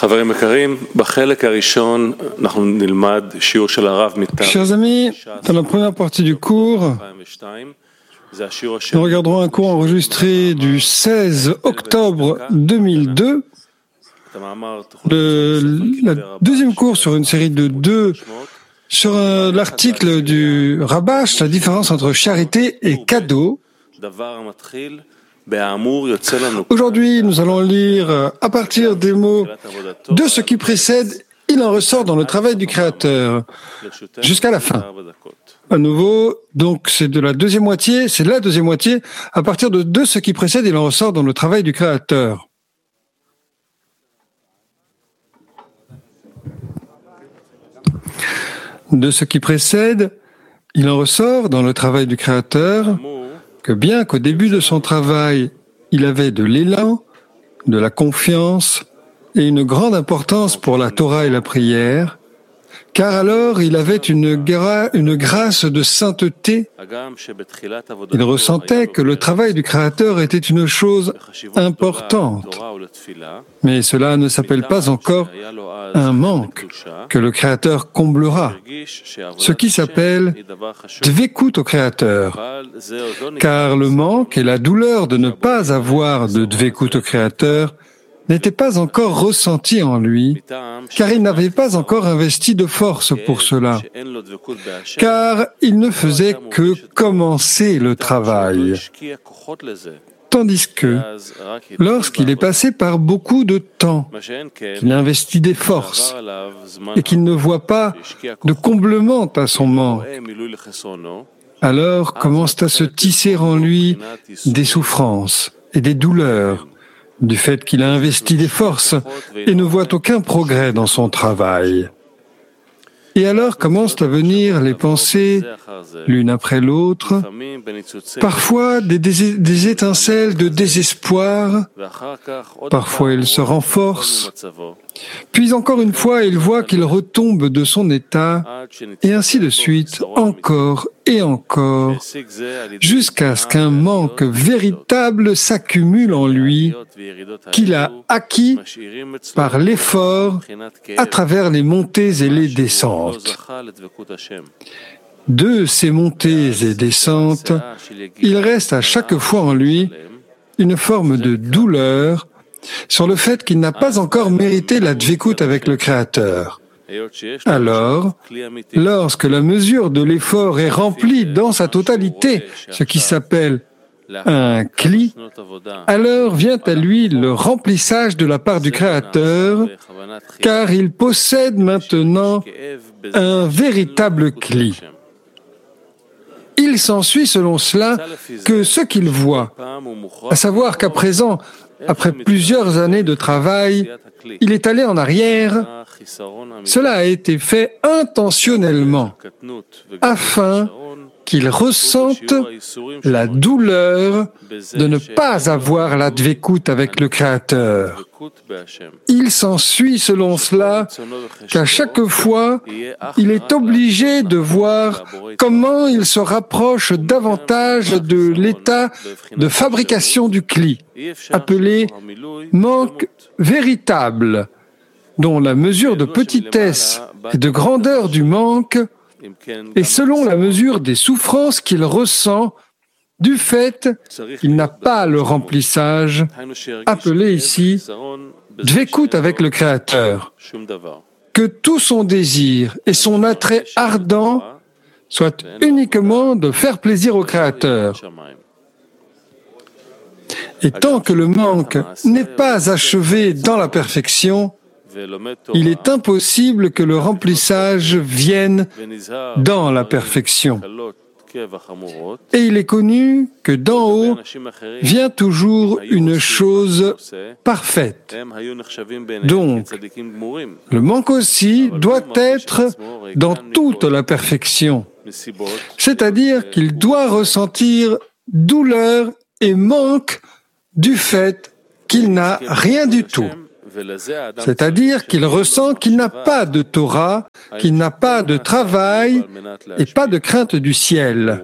Chers amis, dans la première partie du cours, nous regarderons un cours enregistré du 16 octobre 2002, le deuxième cours sur une série de deux sur l'article du Rabash, la différence entre charité et cadeau. Aujourd'hui, nous allons lire à partir des mots de ce qui précède, il en ressort dans le travail du Créateur, jusqu'à la fin. À nouveau, donc c'est la deuxième moitié, à partir de ce qui précède, il en ressort dans le travail du Créateur. De ce qui précède, il en ressort dans le travail du Créateur que bien qu'au début de son travail, il avait de l'élan, de la confiance et une grande importance pour la Torah et la prière, car alors il avait une grâce de sainteté. Il ressentait que le travail du Créateur était une chose importante, mais cela ne s'appelle pas encore un manque que le Créateur comblera, ce qui s'appelle dvekut au Créateur, car le manque et la douleur de ne pas avoir de dvekut au Créateur n'était pas encore ressenti en lui, car il n'avait pas encore investi de force pour cela, car il ne faisait que commencer le travail. Tandis que, lorsqu'il est passé par beaucoup de temps, qu'il investit des forces, et qu'il ne voit pas de comblement à son manque, alors commencent à se tisser en lui des souffrances et des douleurs, du fait qu'il a investi des forces et ne voit aucun progrès dans son travail. Et alors commencent à venir les pensées, l'une après l'autre, parfois des étincelles de désespoir, parfois il se renforce, puis encore une fois il voit qu'il retombe de son état, et ainsi de suite, encore et encore, jusqu'à ce qu'un manque véritable s'accumule en lui, qu'il a acquis par l'effort à travers les montées et les descentes. De ces montées et descentes, il reste à chaque fois en lui une forme de douleur sur le fait qu'il n'a pas encore mérité la dvekut avec le Créateur. Alors, lorsque la mesure de l'effort est remplie dans sa totalité, ce qui s'appelle un kli, alors vient à lui le remplissage de la part du Créateur, car il possède maintenant un véritable kli. Il s'ensuit selon cela que ce qu'il voit, à savoir qu'à présent, après plusieurs années de travail, il est allé en arrière, cela a été fait intentionnellement, afin qu'il ressente la douleur de ne pas avoir la dvekut avec le Créateur. Il s'ensuit selon cela qu'à chaque fois, il est obligé de voir comment il se rapproche davantage de l'état de fabrication du kli, appelé manque véritable, dont la mesure de petitesse et de grandeur du manque est selon la mesure des souffrances qu'il ressent du fait qu'il n'a pas le remplissage, appelé ici dvekut avec le Créateur, que tout son désir et son attrait ardent soient uniquement de faire plaisir au Créateur. Et tant que le manque n'est pas achevé dans la perfection, il est impossible que le remplissage vienne dans la perfection. Et il est connu que d'en haut vient toujours une chose parfaite. Donc, le manque aussi doit être dans toute la perfection. C'est-à-dire qu'il doit ressentir douleur et manque du fait qu'il n'a rien du tout. C'est-à-dire qu'il ressent qu'il n'a pas de Torah, qu'il n'a pas de travail et pas de crainte du ciel.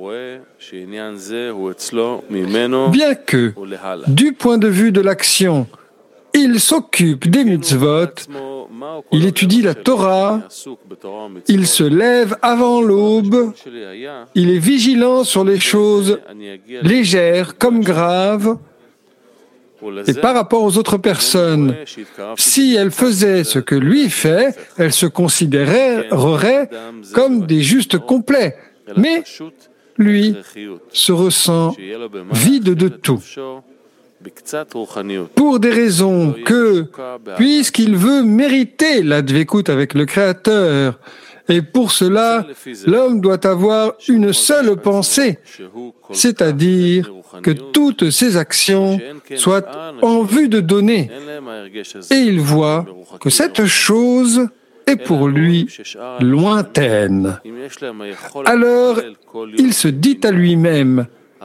Bien que, du point de vue de l'action, il s'occupe des mitzvot, il étudie la Torah, il se lève avant l'aube, il est vigilant sur les choses légères comme graves. Et par rapport aux autres personnes, si elles faisaient ce que lui fait, elles se considéreraient comme des justes complets. Mais lui se ressent vide de tout. Pour des raisons que, puisqu'il veut mériter la dvekout avec le Créateur, et pour cela, l'homme doit avoir une seule pensée, c'est-à-dire que toutes ses actions soient en vue de donner. Et il voit que cette chose est pour lui lointaine. Alors, il se dit à lui-même: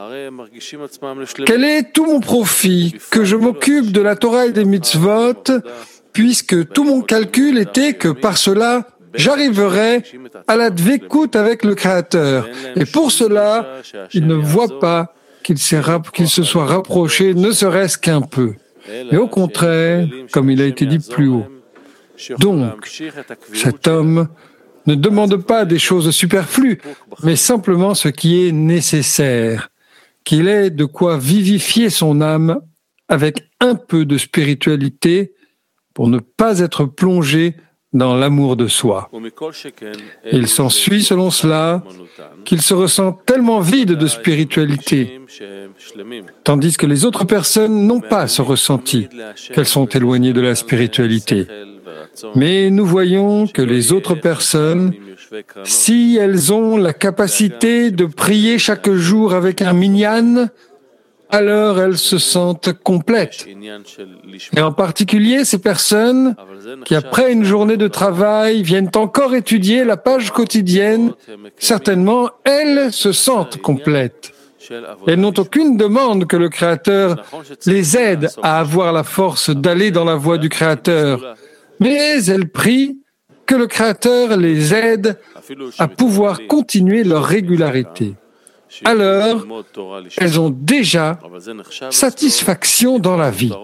quel est tout mon profit que je m'occupe de la Torah et des mitzvot, puisque tout mon calcul était que par cela, j'arriverai à la dvekout avec le Créateur. Et pour cela, il ne voit pas qu'il se soit rapproché, ne serait-ce qu'un peu. Mais au contraire, comme il a été dit plus haut. Donc, cet homme ne demande pas des choses superflues, mais simplement ce qui est nécessaire, qu'il ait de quoi vivifier son âme avec un peu de spiritualité pour ne pas être plongé dans l'amour de soi. Il s'ensuit selon cela qu'il se ressent tellement vide de spiritualité, tandis que les autres personnes n'ont pas ce ressenti, qu'elles sont éloignées de la spiritualité. Mais nous voyons que les autres personnes, si elles ont la capacité de prier chaque jour avec un minyan, alors elles se sentent complètes. Et en particulier ces personnes qui, après une journée de travail, viennent encore étudier la page quotidienne, certainement elles se sentent complètes. Elles n'ont aucune demande que le Créateur les aide à avoir la force d'aller dans la voie du Créateur, mais elles prient que le Créateur les aide à pouvoir continuer leur régularité. Alors, elles ont déjà satisfaction dans la vie.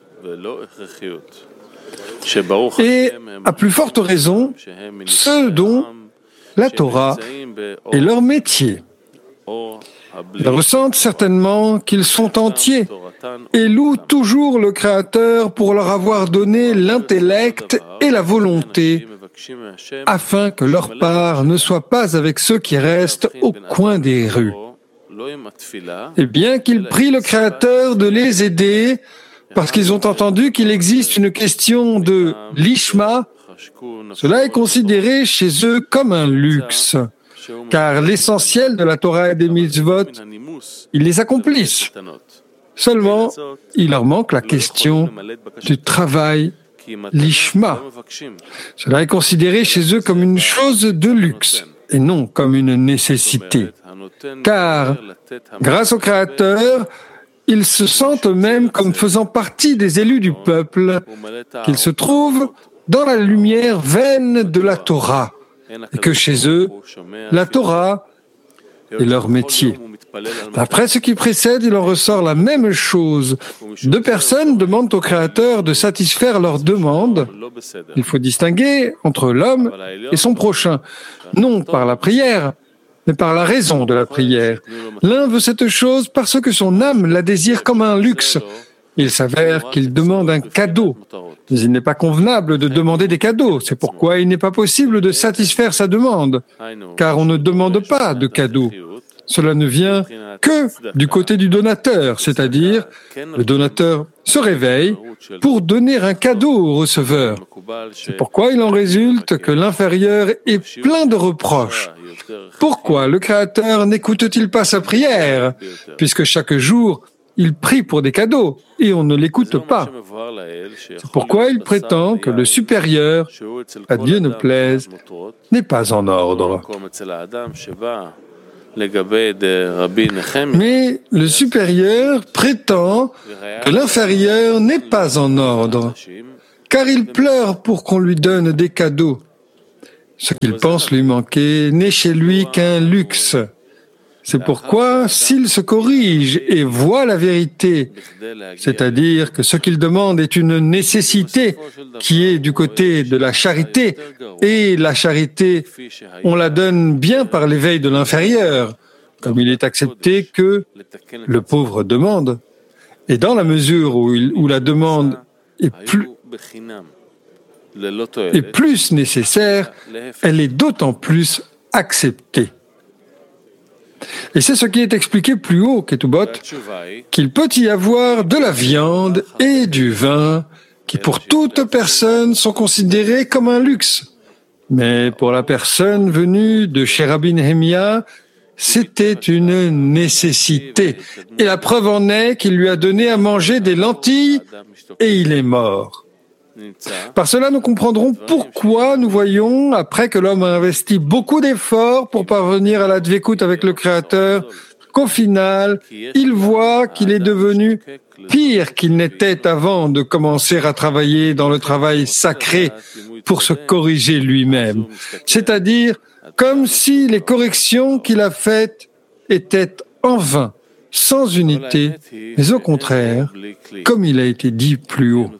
Et, à plus forte raison, ceux dont la Torah est leur métier. Ils ressentent certainement qu'ils sont entiers et louent toujours le Créateur pour leur avoir donné l'intellect et la volonté, afin que leur part ne soit pas avec ceux qui restent au coin des rues. Et bien qu'ils prient le Créateur de les aider, parce qu'ils ont entendu qu'il existe une question de lishma, cela est considéré chez eux comme un luxe, car l'essentiel de la Torah et des mitzvot, ils les accomplissent. Seulement, il leur manque la question du travail lishma. Cela est considéré chez eux comme une chose de luxe et non comme une nécessité. Car, grâce au Créateur, ils se sentent eux-mêmes comme faisant partie des élus du peuple, qu'ils se trouvent dans la lumière vaine de la Torah, et que chez eux, la Torah est leur métier. Après ce qui précède, il en ressort la même chose. Deux personnes demandent au Créateur de satisfaire leurs demandes. Il faut distinguer entre l'homme et son prochain, non par la prière, mais par la raison de la prière. L'un veut cette chose parce que son âme la désire comme un luxe. Il s'avère qu'il demande un cadeau. Mais il n'est pas convenable de demander des cadeaux. C'est pourquoi il n'est pas possible de satisfaire sa demande, car on ne demande pas de cadeaux. Cela ne vient que du côté du donateur, c'est-à-dire le donateur se réveille pour donner un cadeau au receveur. C'est pourquoi il en résulte que l'inférieur est plein de reproches. Pourquoi le Créateur n'écoute-t-il pas sa prière, puisque chaque jour, il prie pour des cadeaux et on ne l'écoute pas. C'est pourquoi il prétend que le supérieur, à Dieu ne plaise, n'est pas en ordre. Mais le supérieur prétend que l'inférieur n'est pas en ordre, car il pleure pour qu'on lui donne des cadeaux. Ce qu'il pense lui manquer n'est chez lui qu'un luxe. C'est pourquoi, s'il se corrige et voit la vérité, c'est-à-dire que ce qu'il demande est une nécessité qui est du côté de la charité, et la charité, on la donne bien par l'éveil de l'inférieur, comme il est accepté que le pauvre demande. Et dans la mesure où la demande est plus nécessaire, elle est d'autant plus acceptée. Et c'est ce qui est expliqué plus haut, Ketubot, qu'il peut y avoir de la viande et du vin qui pour toute personne sont considérés comme un luxe. Mais pour la personne venue de chez Rabbi Nehemia, c'était une nécessité. Et la preuve en est qu'il lui a donné à manger des lentilles et il est mort. Par cela, nous comprendrons pourquoi nous voyons, après que l'homme a investi beaucoup d'efforts pour parvenir à la dvékout avec le Créateur, qu'au final, il voit qu'il est devenu pire qu'il n'était avant de commencer à travailler dans le travail sacré pour se corriger lui-même. C'est-à-dire, comme si les corrections qu'il a faites étaient en vain, sans unité, mais au contraire, comme il a été dit plus haut.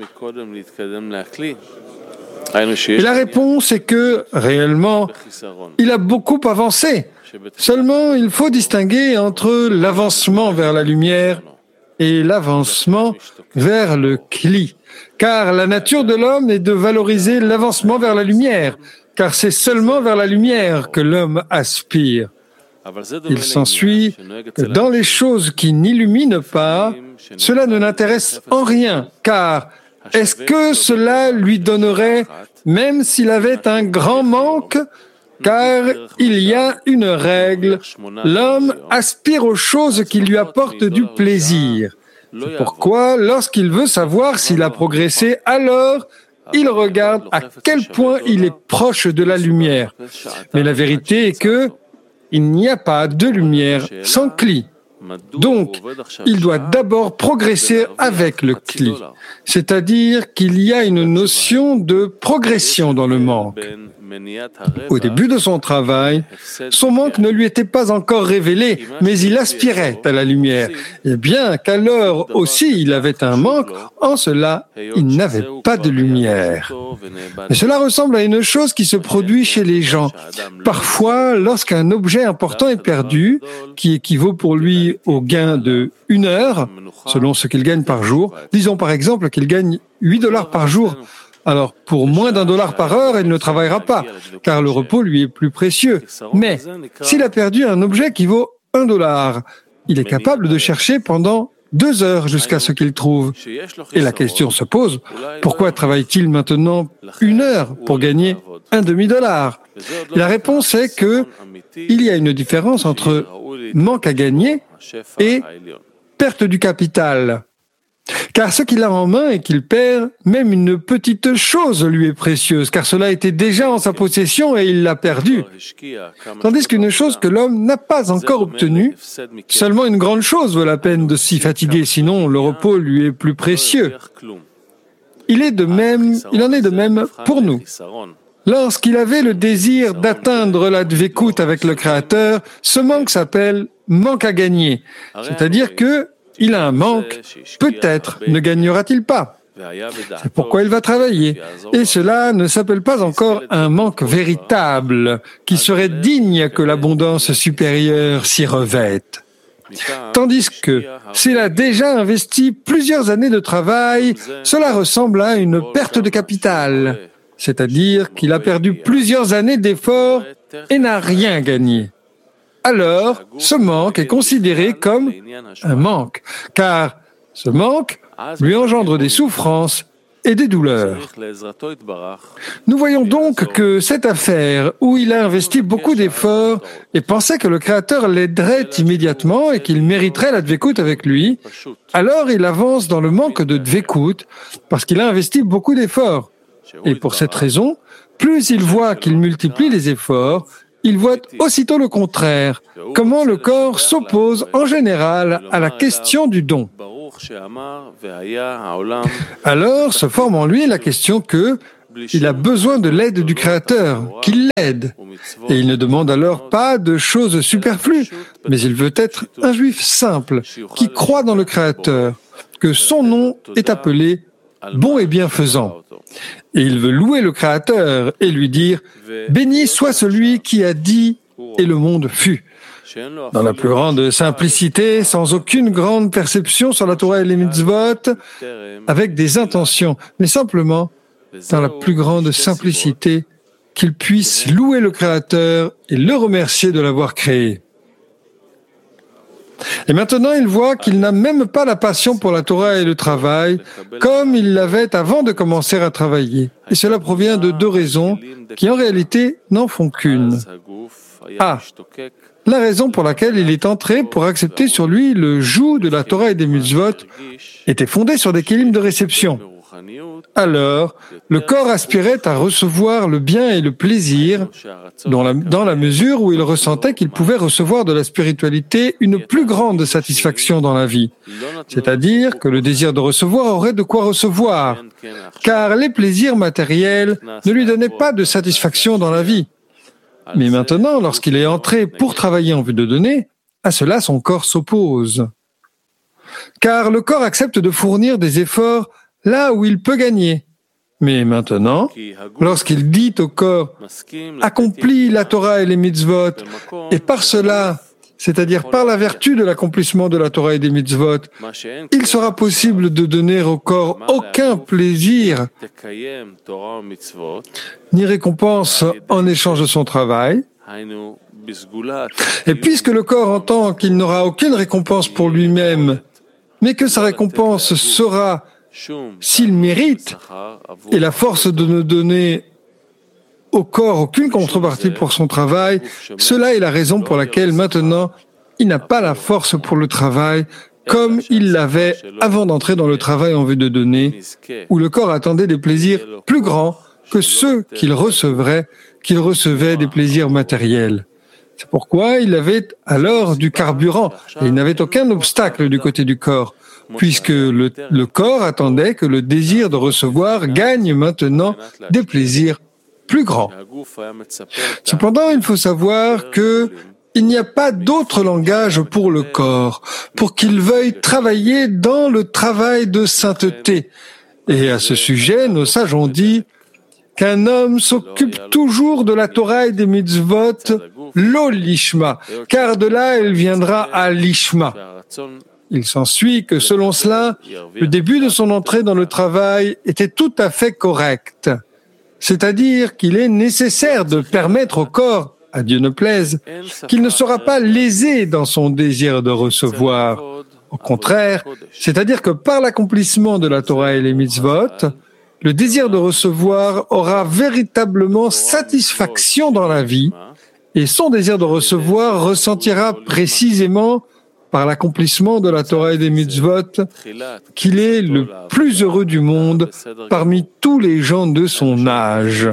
Et la réponse est que, réellement, il a beaucoup avancé. Seulement, il faut distinguer entre l'avancement vers la lumière et l'avancement vers le kli. Car la nature de l'homme est de valoriser l'avancement vers la lumière, car c'est seulement vers la lumière que l'homme aspire. Il s'ensuit que dans les choses qui n'illuminent pas, cela ne l'intéresse en rien, car est-ce que cela lui donnerait, même s'il avait un grand manque, car il y a une règle, l'homme aspire aux choses qui lui apportent du plaisir. C'est pourquoi, lorsqu'il veut savoir s'il a progressé, alors il regarde à quel point il est proche de la lumière. Mais la vérité est que il n'y a pas de lumière sans kli. Donc, il doit d'abord progresser avec le kli. C'est-à-dire qu'il y a une notion de progression dans le manque. Au début de son travail, son manque ne lui était pas encore révélé, mais il aspirait à la lumière. Et bien qu'alors aussi il avait un manque, en cela, il n'avait pas de lumière. Et cela ressemble à une chose qui se produit chez les gens. Parfois, lorsqu'un objet important est perdu, qui équivaut pour lui au gain de 1 heure, selon ce qu'il gagne par jour, disons par exemple qu'il gagne $8 par jour, alors, pour moins d'$1 par heure, il ne travaillera pas, car le repos lui est plus précieux. Mais, s'il a perdu un objet qui vaut $1, il est capable de chercher pendant 2 heures jusqu'à ce qu'il trouve. Et la question se pose, pourquoi travaille-t-il maintenant 1 heure pour gagner un demi-dollar? La réponse est que il y a une différence entre manque à gagner et perte du capital. Car ce qu'il a en main et qu'il perd, même une petite chose lui est précieuse, car cela était déjà en sa possession et il l'a perdu. Tandis qu'une chose que l'homme n'a pas encore obtenue, seulement une grande chose vaut la peine de s'y fatiguer, sinon le repos lui est plus précieux. Il en est de même pour nous. Lorsqu'il avait le désir d'atteindre la dvékout avec le Créateur, ce manque s'appelle manque à gagner, c'est-à-dire que il a un manque, peut-être ne gagnera-t-il pas. C'est pourquoi il va travailler. Et cela ne s'appelle pas encore un manque véritable, qui serait digne que l'abondance supérieure s'y revête. Tandis que, s'il a déjà investi plusieurs années de travail, cela ressemble à une perte de capital, c'est-à-dire qu'il a perdu plusieurs années d'efforts et n'a rien gagné. Alors, ce manque est considéré comme un manque, car ce manque lui engendre des souffrances et des douleurs. Nous voyons donc que cette affaire où il a investi beaucoup d'efforts et pensait que le Créateur l'aiderait immédiatement et qu'il mériterait la dvékout avec lui, alors il avance dans le manque de dvékout parce qu'il a investi beaucoup d'efforts. Et pour cette raison, plus il voit qu'il multiplie les efforts, il voit aussitôt le contraire, comment le corps s'oppose en général à la question du don. Alors se forme en lui la question que il a besoin de l'aide du Créateur, qu'il l'aide. Et il ne demande alors pas de choses superflues, mais il veut être un juif simple, qui croit dans le Créateur, que son nom est appelé bon et bienfaisant. Et il veut louer le Créateur et lui dire « Béni soit celui qui a dit et le monde fut ». Dans la plus grande simplicité, sans aucune grande perception sur la Torah et les mitzvot, avec des intentions, mais simplement dans la plus grande simplicité, qu'il puisse louer le Créateur et le remercier de l'avoir créé. Et maintenant, il voit qu'il n'a même pas la passion pour la Torah et le travail, comme il l'avait avant de commencer à travailler. Et cela provient de deux raisons qui, en réalité, n'en font qu'une. La raison pour laquelle il est entré pour accepter sur lui le joug de la Torah et des mitzvot était fondée sur des kélim de réception. Alors, le corps aspirait à recevoir le bien et le plaisir dans la mesure où il ressentait qu'il pouvait recevoir de la spiritualité une plus grande satisfaction dans la vie. C'est-à-dire que le désir de recevoir aurait de quoi recevoir, car les plaisirs matériels ne lui donnaient pas de satisfaction dans la vie. Mais maintenant, lorsqu'il est entré pour travailler en vue de donner, à cela son corps s'oppose. Car le corps accepte de fournir des efforts là où il peut gagner. Mais maintenant, lorsqu'il dit au corps « accomplis la Torah et les mitzvot » et par cela, c'est-à-dire par la vertu de l'accomplissement de la Torah et des mitzvot, il sera possible de donner au corps aucun plaisir ni récompense en échange de son travail. Et puisque le corps entend qu'il n'aura aucune récompense pour lui-même, mais que sa récompense sera s'il mérite, et la force de ne donner au corps aucune contrepartie pour son travail, cela est la raison pour laquelle maintenant il n'a pas la force pour le travail comme il l'avait avant d'entrer dans le travail en vue de donner, où le corps attendait des plaisirs plus grands que ceux qu'il recevait des plaisirs matériels. C'est pourquoi il avait alors du carburant et il n'avait aucun obstacle du côté du corps, puisque le corps attendait que le désir de recevoir gagne maintenant des plaisirs plus grands. Cependant, il faut savoir que il n'y a pas d'autre langage pour le corps, pour qu'il veuille travailler dans le travail de sainteté. Et à ce sujet, nos sages ont dit qu'un homme s'occupe toujours de la Torah et des mitzvot, lo lishma, car de là elle viendra à lishma. Il s'ensuit que selon cela, le début de son entrée dans le travail était tout à fait correct. C'est-à-dire qu'il est nécessaire de permettre au corps, à Dieu ne plaise, qu'il ne sera pas lésé dans son désir de recevoir. Au contraire, c'est-à-dire que par l'accomplissement de la Torah et les mitzvot, le désir de recevoir aura véritablement satisfaction dans la vie et son désir de recevoir ressentira précisément par l'accomplissement de la Torah et des mitzvot qu'il est le plus heureux du monde parmi tous les gens de son âge.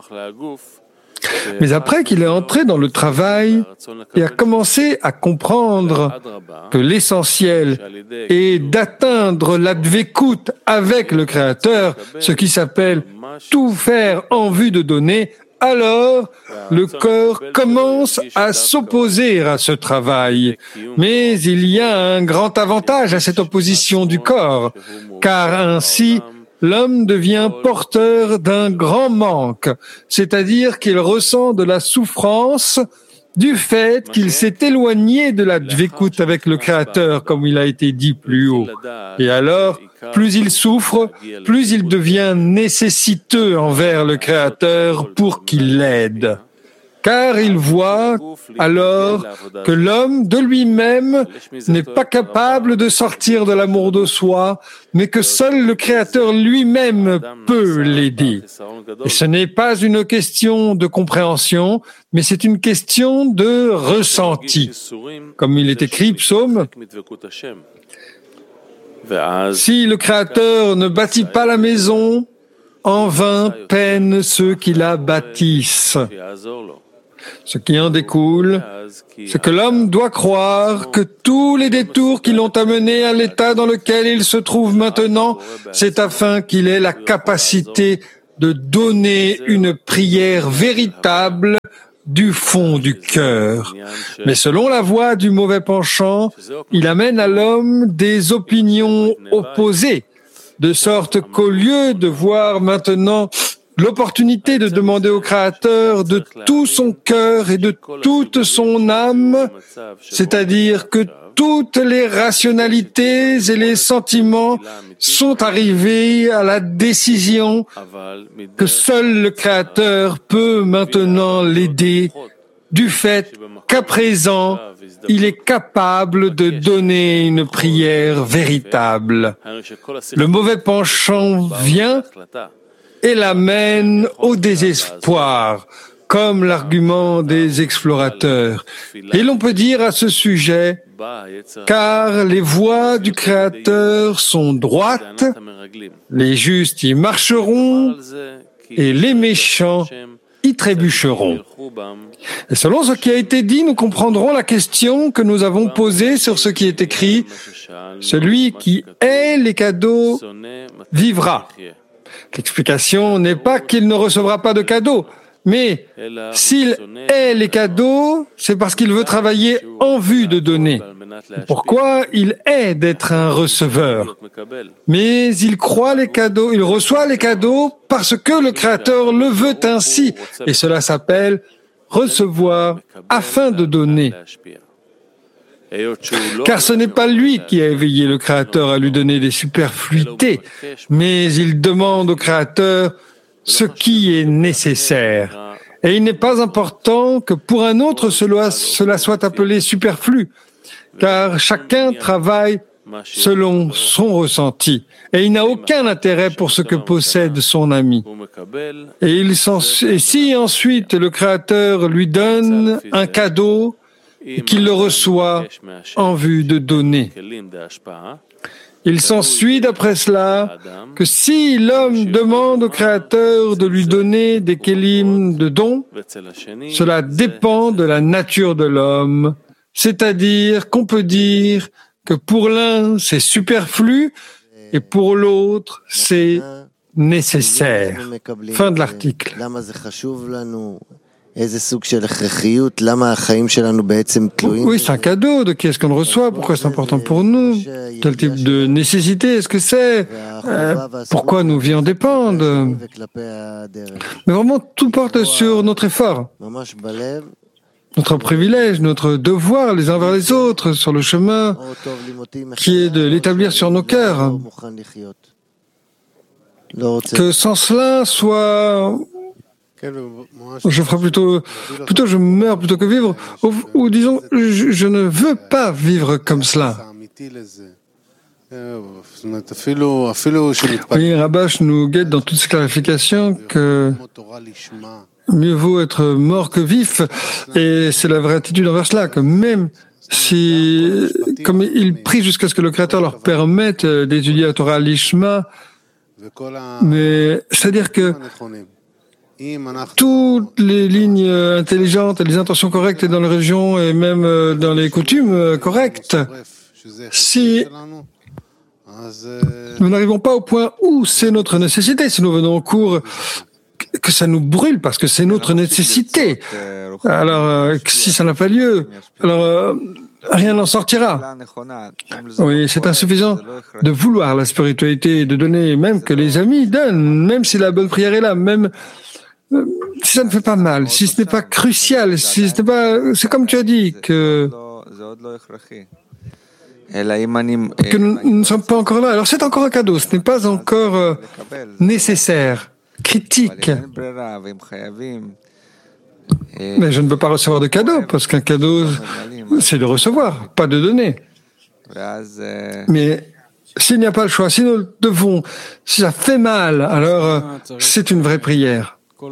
Mais après qu'il est entré dans le travail et a commencé à comprendre que l'essentiel est d'atteindre l'advékout avec le Créateur, ce qui s'appelle tout faire en vue de donner, alors le corps commence à s'opposer à ce travail. Mais il y a un grand avantage à cette opposition du corps, car ainsi l'homme devient porteur d'un grand manque, c'est-à-dire qu'il ressent de la souffrance du fait qu'il s'est éloigné de la dvékout avec le Créateur, comme il a été dit plus haut. Et alors, plus il souffre, plus il devient nécessiteux envers le Créateur pour qu'il l'aide. Car il voit alors que l'homme de lui-même n'est pas capable de sortir de l'amour de soi, mais que seul le Créateur lui-même peut l'aider. Et ce n'est pas une question de compréhension, mais c'est une question de ressenti. Comme il est écrit, psaume, si le Créateur ne bâtit pas la maison, en vain peinent ceux qui la bâtissent. Ce qui en découle, c'est que l'homme doit croire que tous les détours qui l'ont amené à l'état dans lequel il se trouve maintenant, c'est afin qu'il ait la capacité de donner une prière véritable du fond du cœur. Mais selon la voie du mauvais penchant, il amène à l'homme des opinions opposées, de sorte qu'au lieu de voir maintenant l'opportunité de demander au Créateur de tout son cœur et de toute son âme, c'est-à-dire que toutes les rationalités et les sentiments sont arrivés à la décision que seul le Créateur peut maintenant l'aider, du fait qu'à présent, il est capable de donner une prière véritable. Le mauvais penchant vient et l'amène au désespoir, comme l'argument des explorateurs. Et l'on peut dire à ce sujet, car les voies du Créateur sont droites, les justes y marcheront et les méchants y trébucheront. Et selon ce qui a été dit, nous comprendrons la question que nous avons posée sur ce qui est écrit. Celui qui hait les cadeaux vivra. L'explication n'est pas qu'il ne recevra pas de cadeaux, mais s'il hait les cadeaux, c'est parce qu'il veut travailler en vue de donner. Pourquoi il hait d'être un receveur? Mais il croit les cadeaux, il reçoit les cadeaux parce que le Créateur le veut ainsi, et cela s'appelle recevoir afin de donner. Car ce n'est pas lui qui a éveillé le Créateur à lui donner des superfluités, mais il demande au Créateur ce qui est nécessaire. Et il n'est pas important que pour un autre cela soit appelé superflu, car chacun travaille selon son ressenti, et il n'a aucun intérêt pour ce que possède son ami. Et si ensuite le Créateur lui donne un cadeau, et qu'il le reçoit en vue de donner. Il s'ensuit d'après cela que si l'homme demande au Créateur de lui donner des kélim de dons, cela dépend de la nature de l'homme, c'est-à-dire qu'on peut dire que pour l'un c'est superflu et pour l'autre c'est nécessaire. Fin de l'article. Oui, c'est un cadeau. De qui est-ce qu'on le reçoit? Pourquoi c'est important pour nous? Quel type de nécessité est-ce que c'est? Pourquoi nos vies en dépendent? Mais vraiment, tout porte sur notre effort, notre privilège, notre devoir les uns vers les autres sur le chemin qui est de l'établir sur nos cœurs. Que sans cela soit... Je ferai plutôt je meurs plutôt que vivre, ou disons, je ne veux pas vivre comme cela. Oui, Rabash nous guette dans toutes ces clarifications que mieux vaut être mort que vif, et c'est la vraie attitude envers cela, que même si, comme ils prient jusqu'à ce que le Créateur leur permette d'étudier la Torah Lishma, mais c'est-à-dire que toutes les lignes intelligentes et les intentions correctes dans les régions et même dans les coutumes correctes, si nous n'arrivons pas au point où c'est notre nécessité, si nous venons au cours, que ça nous brûle parce que c'est notre nécessité, alors si ça n'a pas lieu, alors rien n'en sortira. Oui, c'est insuffisant de vouloir la spiritualité et de donner, même que les amis donnent, même si la bonne prière est là, même si ça ne fait pas mal, si ce n'est pas crucial, si ce n'est pas, c'est comme tu as dit que nous ne sommes pas encore là. Alors c'est encore un cadeau, ce n'est pas encore nécessaire, critique. Mais je ne peux pas recevoir de cadeau, parce qu'un cadeau, c'est de recevoir, pas de donner. Mais s'il n'y a pas le choix, si nous devons, si ça fait mal, alors c'est une vraie prière.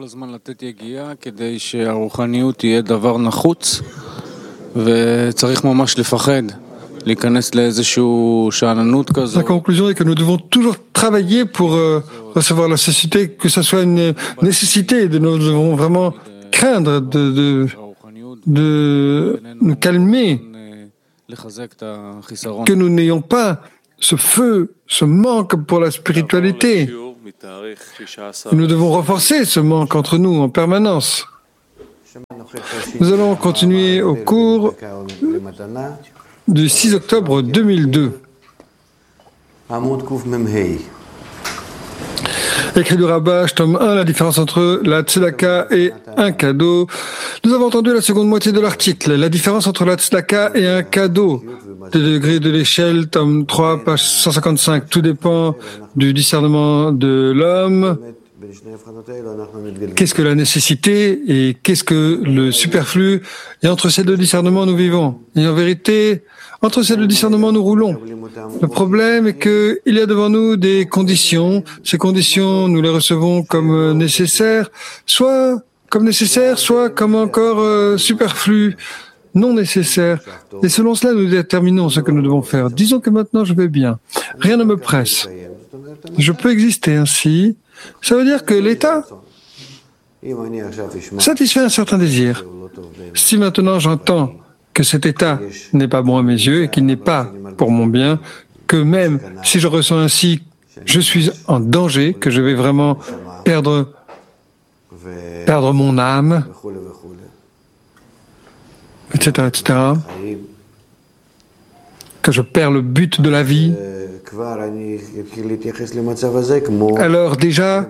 La conclusion est que nous devons toujours travailler pour recevoir la nécessité, que ce soit une nécessité. Nous devons vraiment craindre de nous calmer, que nous n'ayons pas ce feu, ce manque pour la spiritualité. Nous devons renforcer ce manque entre nous en permanence. Nous allons continuer au cours du 6 octobre 2002. Écrit du Rabash, tome 1, la différence entre la tzedaka et un cadeau. Nous avons entendu la seconde moitié de l'article, la différence entre la tzedaka et un cadeau. Des degrés de l'échelle, tome 3, page 155. Tout dépend du discernement de l'homme. Qu'est-ce que la nécessité et qu'est-ce que le superflu? Et entre ces deux discernements, nous vivons. Et en vérité, entre ces deux discernements, nous roulons. Le problème est qu'il y a devant nous des conditions. Ces conditions, nous les recevons comme nécessaires, soit comme nécessaires, soit comme encore superflues, non nécessaires. Et selon cela, nous déterminons ce que nous devons faire. Disons que maintenant, je vais bien. Rien ne me presse. Je peux exister ainsi. Ça veut dire que l'état satisfait un certain désir. Si maintenant j'entends que cet état n'est pas bon à mes yeux et qu'il n'est pas pour mon bien, que même si je ressens ainsi, je suis en danger, que je vais vraiment perdre mon âme, etc., que je perds le but de la vie, alors déjà,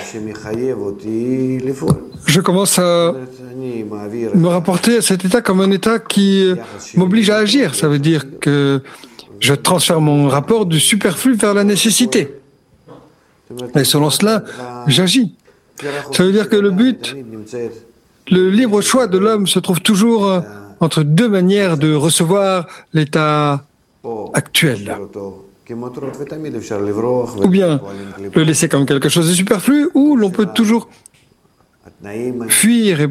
je commence à me rapporter à cet état comme un état qui m'oblige à agir. Ça veut dire que je transfère mon rapport du superflu vers la nécessité. Et selon cela, j'agis. Ça veut dire que le but, le libre choix de l'homme se trouve toujours entre deux manières de recevoir l'état actuel. Ou bien le laisser comme quelque chose de superflu, ou l'on peut toujours fuir, et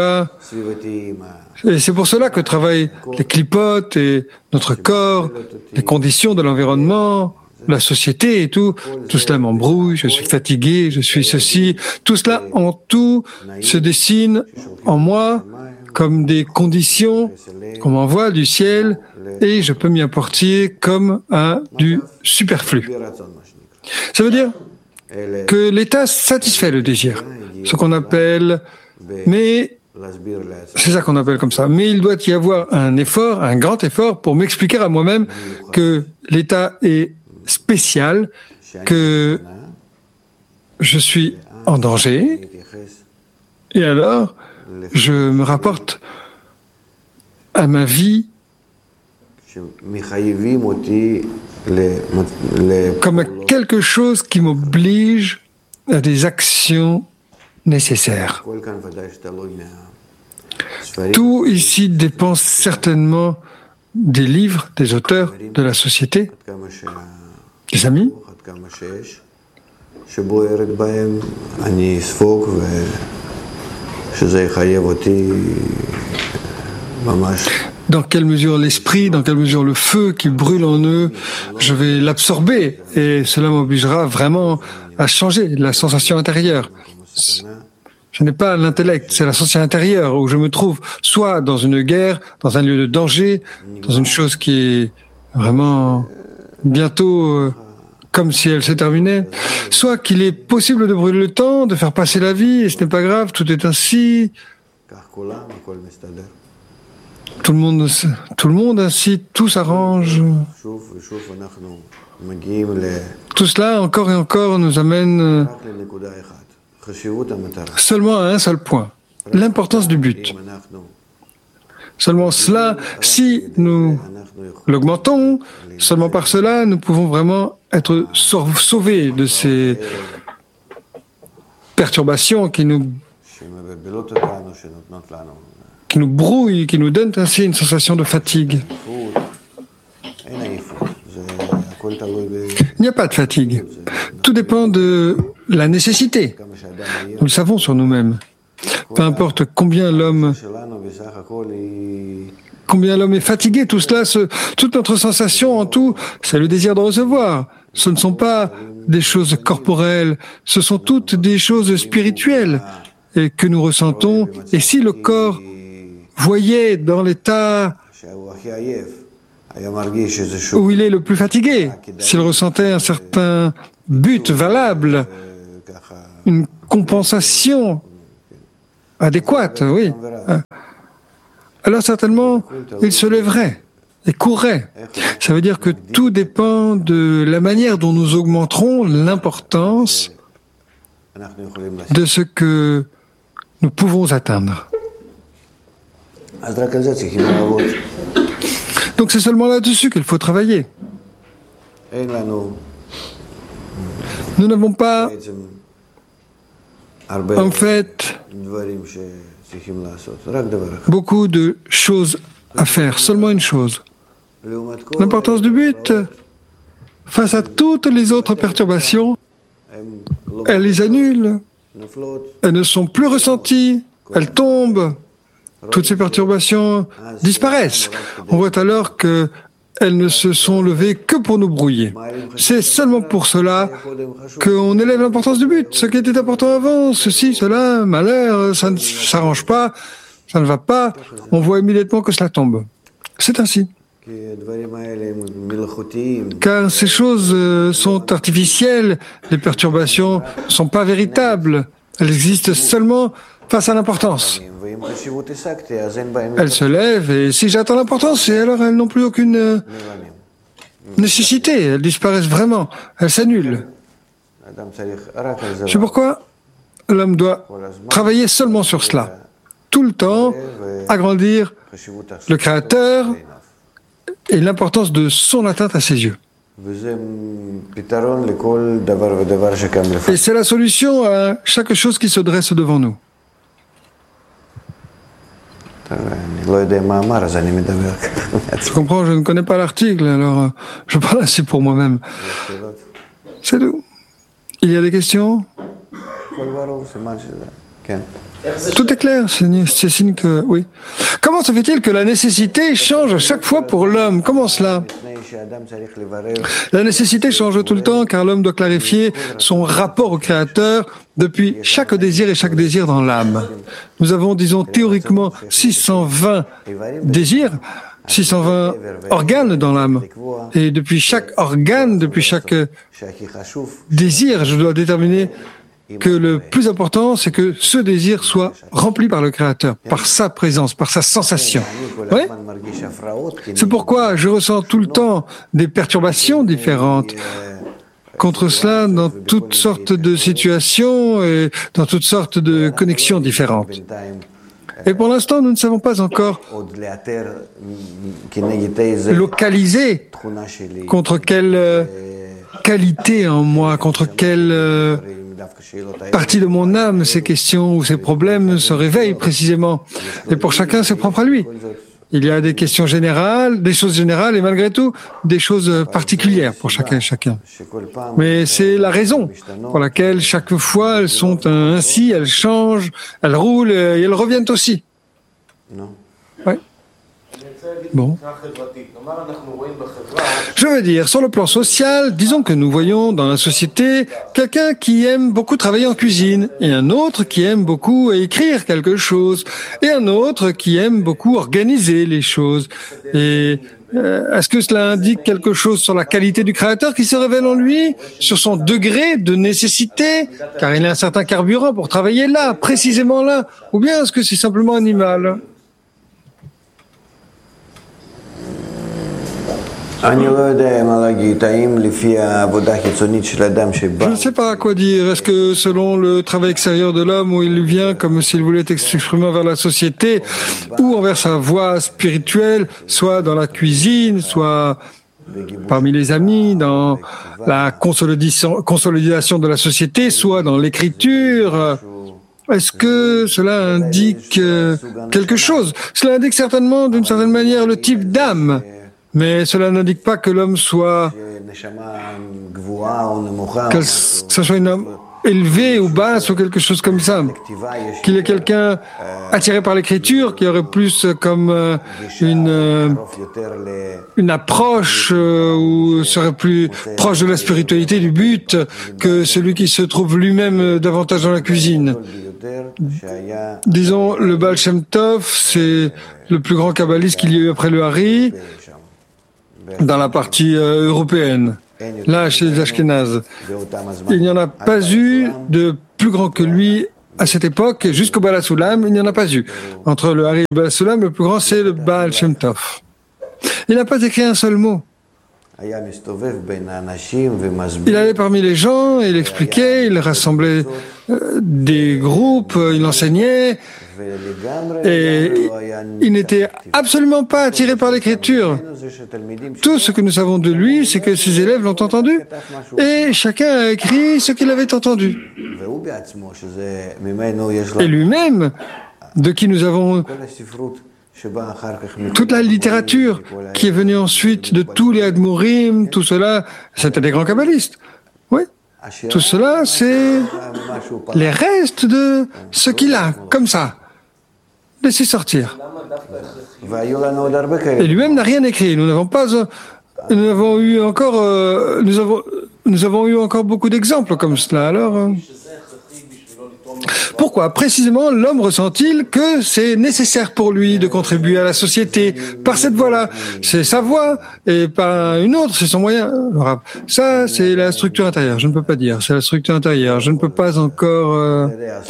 c'est pour cela que travaillent les clipotes et notre corps, les conditions de l'environnement, la société et tout cela m'embrouille, je suis fatigué, je suis ceci, tout cela en tout se dessine en moi comme des conditions qu'on m'envoie du ciel et je peux m'y apporter comme à du superflu. Ça veut dire que l'état satisfait le désir, ce qu'on appelle, mais c'est ça qu'on appelle comme ça. Mais il doit y avoir un effort, un grand effort pour m'expliquer à moi-même que l'état est spécial, que je suis en danger, et alors je me rapporte à ma vie comme à quelque chose qui m'oblige à des actions nécessaires. Tout ici dépend certainement des livres, des auteurs, de la société, des amis. Dans quelle mesure l'esprit, dans quelle mesure le feu qui brûle en eux, je vais l'absorber et cela m'obligera vraiment à changer la sensation intérieure. Ce n'est pas l'intellect, c'est la sensation intérieure où je me trouve soit dans une guerre, dans un lieu de danger, dans une chose qui est vraiment bientôt comme si elle se terminait, soit qu'il est possible de brûler le temps, de faire passer la vie et ce n'est pas grave, tout est ainsi. Tout le monde ainsi, tout s'arrange. Tout cela, encore et encore, nous amène seulement à un seul point, l'importance du but. Seulement cela, si nous l'augmentons, seulement par cela, nous pouvons vraiment être sauvés de ces perturbations qui nous brouillent, qui nous donnent ainsi une sensation de fatigue. Il n'y a pas de fatigue. Tout dépend de la nécessité. Nous le savons sur nous-mêmes. Peu importe combien l'homme est fatigué, tout cela, toute notre sensation en tout, c'est le désir de recevoir. Ce ne sont pas des choses corporelles, ce sont toutes des choses spirituelles et que nous ressentons. Et si le corps voyait dans l'état où il est le plus fatigué, s'il ressentait un certain but valable une compensation adéquate, oui, alors certainement, il se lèverait et courrait. Ça veut dire que tout dépend de la manière dont nous augmenterons l'importance de ce que nous pouvons atteindre. Donc c'est seulement là-dessus qu'il faut travailler. Nous n'avons pas, en fait, beaucoup de choses à faire, seulement une chose. L'importance du but, face à toutes les autres perturbations, elles les annulent, elles ne sont plus ressenties, elles tombent, toutes ces perturbations disparaissent. On voit alors que elles ne se sont levées que pour nous brouiller. C'est seulement pour cela qu'on élève l'importance du but. Ce qui était important avant, ceci, cela, malheur, ça ne s'arrange pas, ça ne va pas, on voit immédiatement que cela tombe. C'est ainsi. Car ces choses sont artificielles, les perturbations ne sont pas véritables, elles existent seulement face à l'importance. Elles se lèvent et si j'attends l'importance, alors elles n'ont plus aucune nécessité, elles disparaissent vraiment, elles s'annulent. C'est pourquoi l'homme doit travailler seulement sur cela, tout le temps, agrandir le Créateur et l'importance de son atteinte à ses yeux. Et c'est la solution à chaque chose qui se dresse devant nous. Je comprends, je ne connais pas l'article, alors je parle ainsi pour moi-même. C'est tout. Il y a des questions? Tout est clair, c'est signe que... Oui. Comment se fait-il que la nécessité change à chaque fois pour l'homme? Comment cela? La nécessité change tout le temps car l'homme doit clarifier son rapport au Créateur depuis chaque désir et chaque désir dans l'âme. Nous avons, disons, théoriquement 620 désirs, 620 organes dans l'âme. Et depuis chaque organe, depuis chaque désir, je dois déterminer que le plus important, c'est que ce désir soit rempli par le Créateur, par sa présence, par sa sensation. Oui. C'est pourquoi je ressens tout le temps des perturbations différentes. Contre cela, dans toutes sortes de situations et dans toutes sortes de connexions différentes. Et pour l'instant, nous ne savons pas encore localiser contre quelle qualité en moi, contre quelle partie de mon âme ces questions ou ces problèmes se réveillent précisément. Et pour chacun, c'est propre à lui. Il y a des questions générales, des choses générales et malgré tout, des choses particulières pour chacun et chacun. Mais c'est la raison pour laquelle chaque fois elles sont ainsi, elles changent, elles roulent et elles reviennent aussi. Oui. Bon. Je veux dire, sur le plan social, disons que nous voyons dans la société quelqu'un qui aime beaucoup travailler en cuisine, et un autre qui aime beaucoup écrire quelque chose, et un autre qui aime beaucoup organiser les choses. Et est-ce que cela indique quelque chose sur la qualité du Créateur qui se révèle en lui, sur son degré de nécessité, car il a un certain carburant pour travailler là, précisément là, ou bien est-ce que c'est simplement animal ? Je ne sais pas quoi dire. Est-ce que selon le travail extérieur de l'homme, où il vient comme s'il voulait s'exprimer envers la société ou envers sa voie spirituelle, soit dans la cuisine, soit parmi les amis, dans la consolidation de la société, soit dans l'écriture, est-ce que cela indique quelque chose? Cela indique certainement, d'une certaine manière, le type d'âme. Mais cela n'indique pas que l'homme soit, que ce soit une âme élevée ou basse ou quelque chose comme ça. Qu'il est quelqu'un attiré par l'écriture, qui aurait plus comme une approche ou serait plus proche de la spiritualité, du but, que celui qui se trouve lui-même davantage dans la cuisine. Disons, le Baal Shem Tov, c'est le plus grand kabbaliste qu'il y a eu après le Hari, dans la partie européenne. là, chez les Ashkénazes. Il n'y en a pas eu de plus grand que lui à cette époque, jusqu'au Baal HaSulam, il n'y en a pas eu. Entre le Hari et le Baal HaSulam, le plus grand, c'est le Baal Shem Tov. Il n'a pas écrit un seul mot. Il allait parmi les gens, il expliquait, il rassemblait des groupes, il enseignait, et il n'était absolument pas attiré par l'écriture. Tout ce que nous savons de lui, c'est que ses élèves l'ont entendu, et chacun a écrit ce qu'il avait entendu. Et lui-même, de qui nous avons toute la littérature qui est venue ensuite de tous les Admourim, tout cela, c'était des grands kabbalistes. Oui. Tout cela, c'est les restes de ce qu'il a, comme ça. Laissez sortir. Et lui-même n'a rien écrit. Nous avons eu encore beaucoup d'exemples comme cela. Alors, pourquoi précisément l'homme ressent-il que c'est nécessaire pour lui de contribuer à la société par cette voie-là? C'est sa voie et pas une autre, c'est son moyen. Alors, ça, c'est la structure intérieure. Je ne peux pas dire. C'est la structure intérieure. Je ne peux pas encore...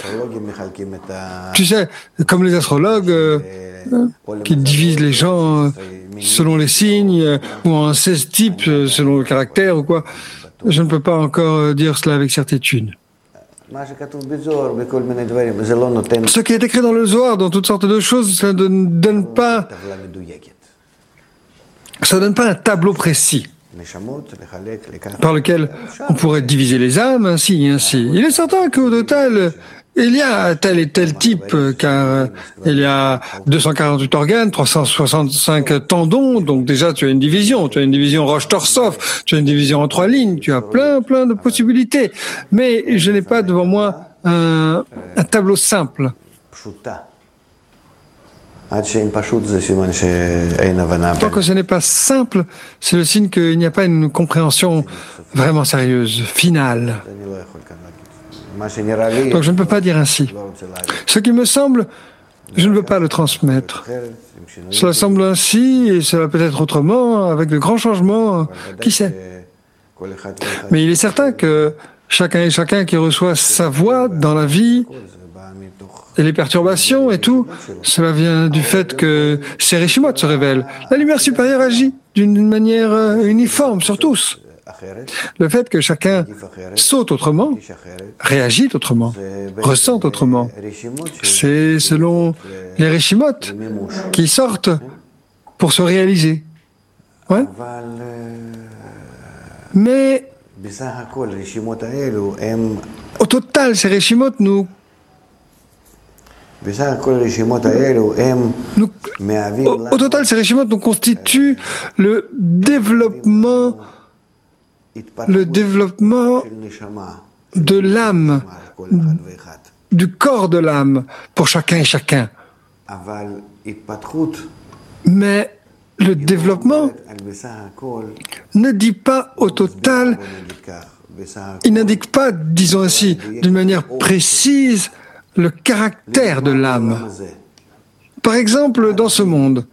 Tu sais, comme les astrologues qui divisent les gens selon les signes ou en 16 types selon le caractère ou quoi. Je ne peux pas encore dire cela avec certitude. Ce qui est écrit dans le Zohar, dans toutes sortes de choses, ça ne donne pas un tableau précis par lequel on pourrait diviser les âmes ainsi et ainsi. Il est certain qu'au total, il y a tel et tel type, car il y a 248 organes, 365 tendons, donc déjà tu as une division Roche-Torsov, tu as une division en 3 lignes, tu as plein de possibilités. Mais je n'ai pas devant moi un tableau simple. Tant que ce n'est pas simple, c'est le signe qu'il n'y a pas une compréhension vraiment sérieuse, finale. Donc je ne peux pas dire ainsi. Ce qui me semble, je ne veux pas le transmettre. Cela semble ainsi, et cela peut être autrement, avec de grands changements, qui sait. Mais il est certain que chacun qui reçoit sa voix dans la vie, et les perturbations et tout, cela vient du fait que ces Rishimot se révèlent. La lumière supérieure agit d'une manière uniforme sur tous. Le fait que chacun saute autrement, réagit autrement, ressent autrement, c'est selon les Rishimot qui sortent pour se réaliser. Ouais. Mais au total, ces Rishimot nous constituent le développement de l'âme, du corps de l'âme, pour chacun et chacun. Mais le développement ne dit pas au total, il n'indique pas, disons ainsi, d'une manière précise, le caractère de l'âme. Par exemple, dans ce monde,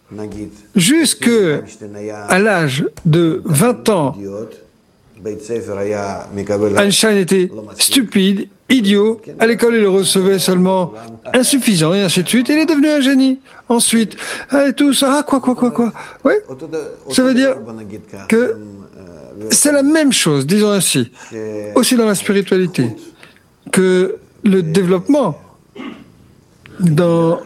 jusqu'à l'âge de 20 ans, Einstein était stupide, idiot, à l'école il recevait seulement insuffisant et ainsi de suite, et il est devenu un génie. Ensuite, et tout ça, quoi. Oui, ça veut dire que c'est la même chose, disons ainsi, aussi dans la spiritualité, que le développement dans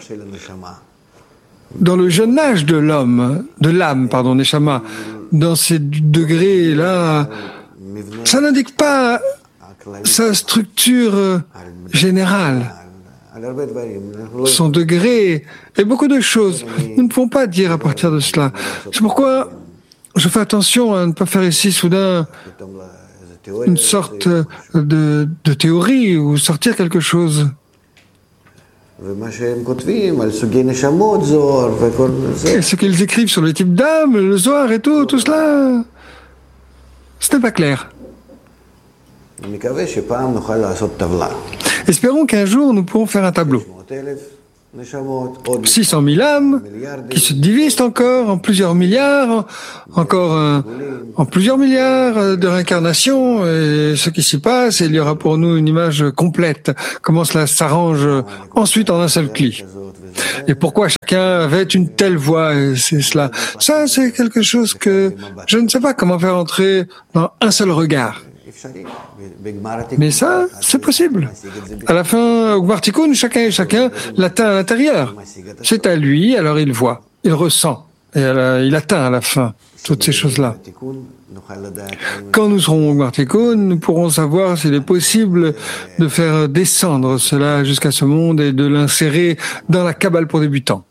le jeune âge de l'âme, Neshama, dans ces degrés-là, ça n'indique pas sa structure générale, son degré, et beaucoup de choses. Nous ne pouvons pas dire à partir de cela. C'est pourquoi je fais attention à ne pas faire ici soudain une sorte de théorie ou sortir quelque chose. Et ce qu'ils écrivent sur le type d'âme, le Zohar et tout cela, ce n'est pas clair. Espérons qu'un jour nous pourrons faire un tableau. 600 000 âmes qui se divisent encore en plusieurs milliards, en plusieurs milliards de réincarnations. Et ce qui s'y passe, il y aura pour nous une image complète. Comment cela s'arrange ensuite en un seul clic. Et pourquoi chacun avait une telle voix, et c'est cela. Ça, c'est quelque chose que je ne sais pas comment faire entrer dans un seul regard. Mais ça, c'est possible. À la fin, au Gmar Tikkun, chacun et chacun l'atteint à l'intérieur. C'est à lui, alors il voit, il ressent, et il atteint à la fin toutes ces choses-là. Quand nous serons au Gmar Tikkun, nous pourrons savoir s'il est possible de faire descendre cela jusqu'à ce monde et de l'insérer dans la Kabbale pour débutants.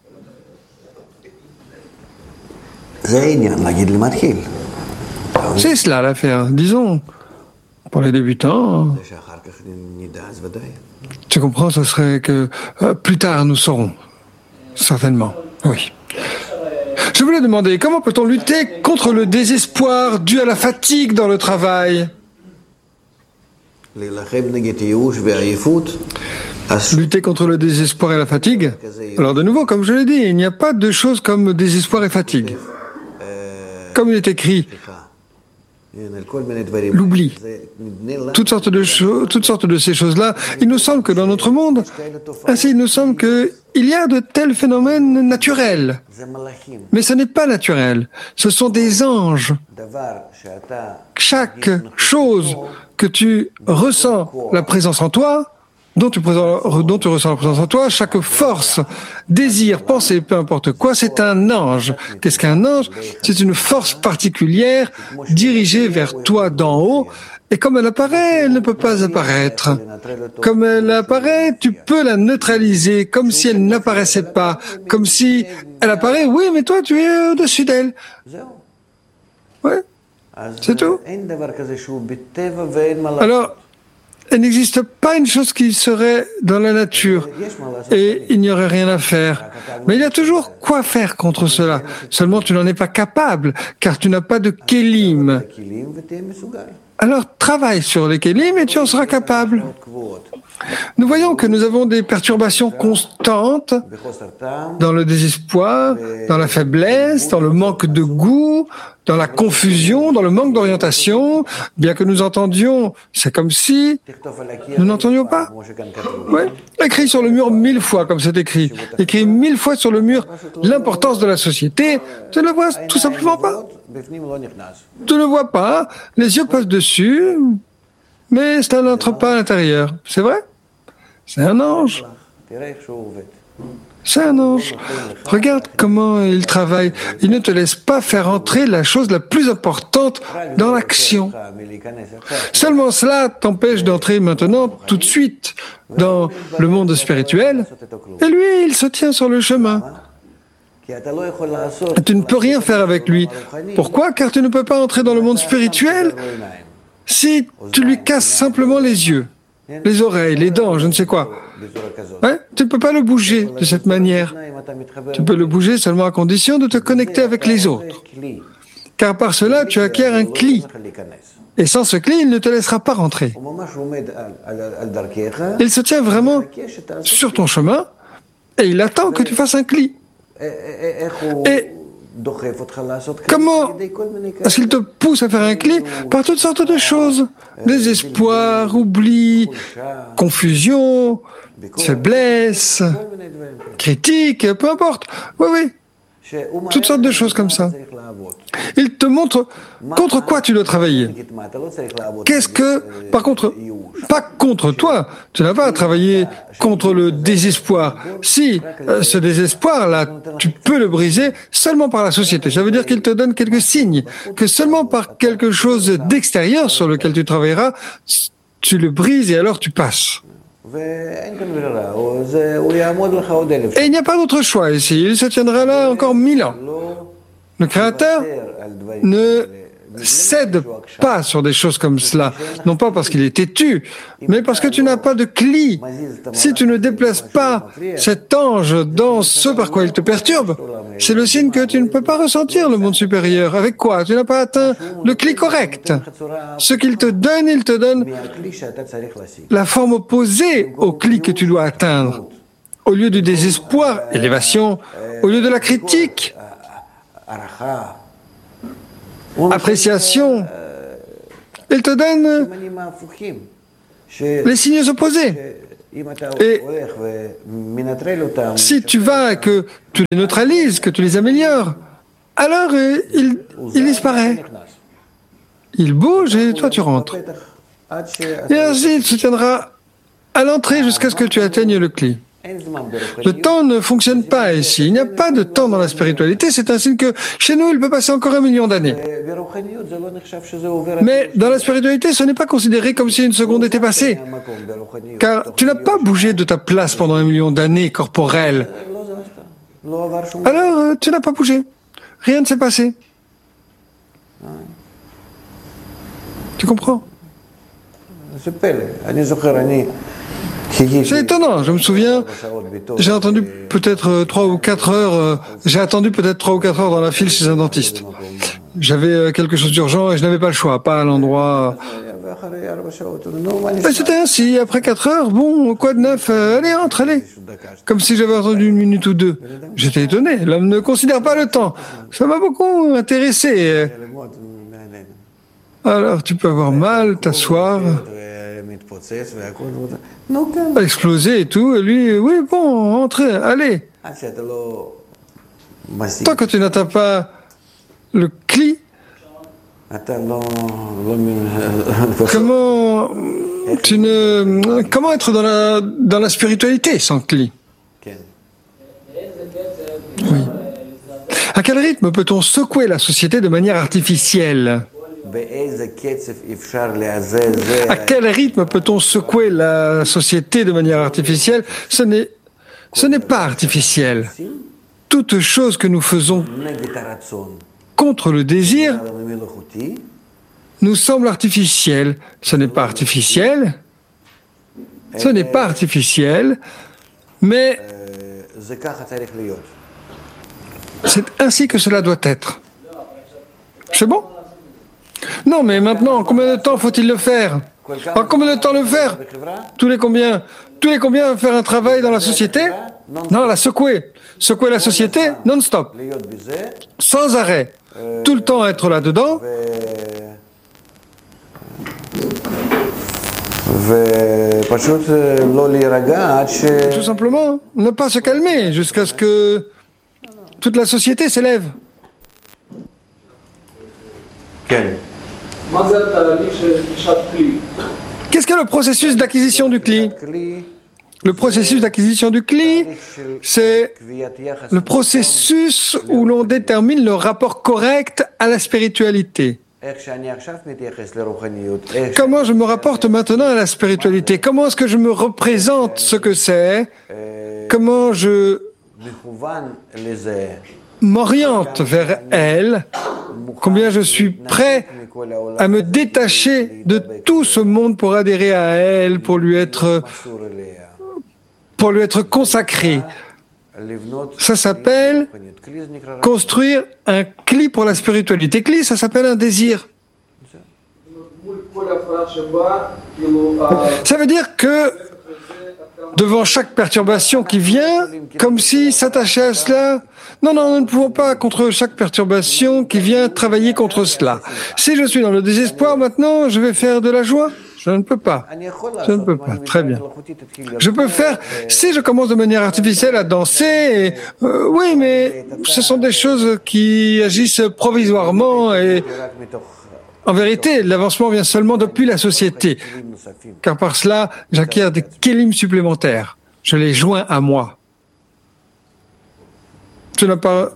C'est cela l'affaire, disons. Pour les débutants, tu comprends, ce serait que plus tard nous saurons, certainement, oui. Je voulais demander, comment peut-on lutter contre le désespoir dû à la fatigue dans le travail? Lutter contre le désespoir et la fatigue? Alors de nouveau, comme je l'ai dit, il n'y a pas de choses comme désespoir et fatigue. Comme il est écrit, l'oubli, toutes sortes de ces choses-là, il nous semble que dans notre monde, ainsi il nous semble qu'il y a de tels phénomènes naturels. Mais ce n'est pas naturel, ce sont des anges. Chaque chose que tu ressens la présence en toi, dont tu ressens la présence en toi, chaque force, désir, pensée, peu importe quoi, c'est un ange. Qu'est-ce qu'un ange? C'est une force particulière dirigée vers toi d'en haut, et comme elle apparaît, elle ne peut pas apparaître. Comme elle apparaît, tu peux la neutraliser, comme si elle n'apparaissait pas, comme si elle apparaît, oui, mais toi, tu es au-dessus d'elle. Oui, c'est tout. Alors, il n'existe pas une chose qui serait dans la nature et il n'y aurait rien à faire. Mais il y a toujours quoi faire contre cela. Seulement tu n'en es pas capable car tu n'as pas de kélim. Alors travaille sur les kélim et tu en seras capable. Nous voyons que nous avons des perturbations constantes dans le désespoir, dans la faiblesse, dans le manque de goût, dans la confusion, dans le manque d'orientation. Bien que nous entendions, c'est comme si nous n'entendions pas. Oui. Écrit sur le mur 1000 fois, comme c'est écrit. Écrit 1000 fois sur le mur l'importance de la société. Tu ne le vois tout simplement pas. Tu ne le vois pas. Les yeux passent dessus, mais ça n'entre pas à l'intérieur. C'est vrai? C'est un ange. C'est un ange. Regarde comment il travaille. Il ne te laisse pas faire entrer la chose la plus importante dans l'action. Seulement cela t'empêche d'entrer maintenant, tout de suite, dans le monde spirituel. Et lui, il se tient sur le chemin. Tu ne peux rien faire avec lui. Pourquoi? Car tu ne peux pas entrer dans le monde spirituel si tu lui casses simplement les yeux, les oreilles, les dents, je ne sais quoi. Ouais, tu ne peux pas le bouger de cette manière. Tu peux le bouger seulement à condition de te connecter avec les autres. Car par cela, tu acquiers un cli. Et sans ce cli, il ne te laissera pas rentrer. Il se tient vraiment sur ton chemin et il attend que tu fasses un cli. Et comment est-ce qu'il te pousse à faire un cli? Par toutes sortes de choses. Désespoir, oubli, confusion, faiblesse, critique, peu importe. Oui, oui. Toutes sortes de choses comme ça. Il te montre contre quoi tu dois travailler. Qu'est-ce que, par contre, pas contre toi, tu n'as pas à travailler contre le désespoir. Si ce désespoir-là, tu peux le briser seulement par la société. Ça veut dire qu'il te donne quelques signes, que seulement par quelque chose d'extérieur sur lequel tu travailleras, tu le brises et alors tu passes. Et il n'y a pas d'autre choix ici. Il se tiendra là encore 1000 ans. Le Créateur ne cède pas sur des choses comme cela. Non pas parce qu'il est têtu, mais parce que tu n'as pas de cli. Si tu ne déplaces pas cet ange dans ce par quoi il te perturbe, c'est le signe que tu ne peux pas ressentir le monde supérieur. Avec quoi? Tu n'as pas atteint le cli correct. Ce qu'il te donne, il te donne la forme opposée au cli que tu dois atteindre. Au lieu du désespoir, élévation. Au lieu de la critique, appréciation. Il te donne les signes opposés. Et si tu vas et que tu les neutralises, que tu les améliores, alors il disparaît. Il bouge et toi tu rentres. Et ainsi il se tiendra à l'entrée jusqu'à ce que tu atteignes le cli. Le temps ne fonctionne pas ici. Il n'y a pas de temps dans la spiritualité. C'est un signe que chez nous, il peut passer encore 1 million d'années. Mais dans la spiritualité, ce n'est pas considéré comme si une seconde était passée. Car tu n'as pas bougé de ta place pendant 1 million d'années corporelles. Alors, tu n'as pas bougé. Rien ne s'est passé. Tu comprends? C'est étonnant, je me souviens, j'ai entendu peut-être 3 ou 4 heures, j'ai attendu peut-être 3 ou 4 heures dans la file chez un dentiste. J'avais quelque chose d'urgent et je n'avais pas le choix, pas à l'endroit. C'était ainsi, après 4 heures, bon, quoi de neuf, allez, entre, allez. Comme si j'avais entendu 1 minute ou 2. J'étais étonné, l'homme ne considère pas le temps. Ça m'a beaucoup intéressé. Alors, tu peux avoir mal, t'asseoir, exploser et tout, et lui, oui, bon, entrez, allez. Tant que tu n'atteins pas le cli, comment être dans la spiritualité sans cli? Oui. À quel rythme peut-on secouer la société de manière artificielle? À quel rythme peut-on secouer la société de manière artificielle? Ce n'est pas artificiel. Toute chose que nous faisons contre le désir nous semble artificielle. Ce n'est pas artificiel. Ce n'est pas artificiel, mais c'est ainsi que cela doit être. C'est bon? Non, mais maintenant, combien de temps faut-il le faire? En combien de temps le faire? Tous les combien? Tous les combien faire un travail dans la société? Non, la secouer. Secouer la société non-stop. Sans arrêt. Tout le temps être là-dedans. Tout simplement, ne pas se calmer jusqu'à ce que toute la société s'élève. Qu'est-ce qu'est le processus d'acquisition du cli? Le processus d'acquisition du cli, c'est le processus où l'on détermine le rapport correct à la spiritualité. Comment je me rapporte maintenant à la spiritualité? Comment est-ce que je me représente ce que c'est? Comment je m'oriente vers elle? Combien je suis prêt à me détacher de tout ce monde pour adhérer à elle, pour lui être consacré. Ça s'appelle construire un cli pour la spiritualité. Cli, ça s'appelle un désir. Ça veut dire que devant chaque perturbation qui vient, comme si s'attacher à cela, non, nous ne pouvons pas, contre chaque perturbation qui vient, travailler contre cela. Si je suis dans le désespoir maintenant, je vais faire de la joie? Je ne peux pas. Je ne peux pas. Très bien. Je peux faire, si je commence de manière artificielle à danser, oui, mais ce sont des choses qui agissent provisoirement et en vérité, l'avancement vient seulement depuis la société. Car par cela, j'acquiers des kélim supplémentaires. Je les joins à moi. Tu n'as pas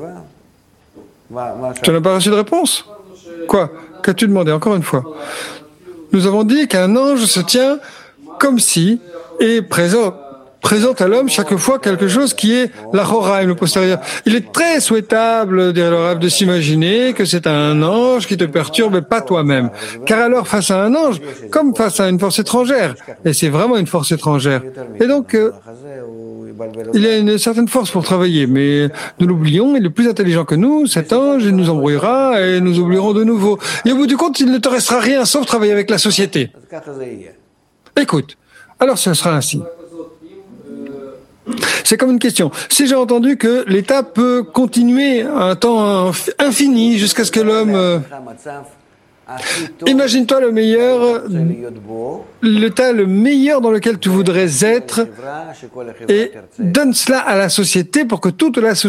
reçu de réponse? Quoi? Qu'as-tu demandé encore une fois? Nous avons dit qu'un ange se tient comme si et présente à l'homme chaque fois quelque chose qui est l'achoraim, le postérieur. Il est très souhaitable, dirait le rêve, de s'imaginer que c'est un ange qui te perturbe et pas toi-même. Car alors, face à un ange, comme face à une force étrangère, et c'est vraiment une force étrangère, et donc il y a une certaine force pour travailler, mais nous l'oublions, il est plus intelligent que nous, cet ange, il nous embrouillera et nous oublierons de nouveau. Et au bout du compte, il ne te restera rien sauf travailler avec la société. Écoute, alors ce sera ainsi. C'est comme une question. Si j'ai entendu que l'État peut continuer un temps infini jusqu'à ce que l'homme... Imagine-toi l'état le meilleur dans lequel tu voudrais être et donne cela à la société pour que toute la société